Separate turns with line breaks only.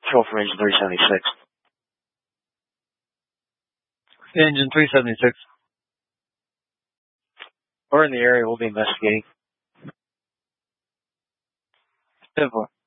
Control for engine 376.
Engine 376.
We're in the area. We'll be investigating.
10-4.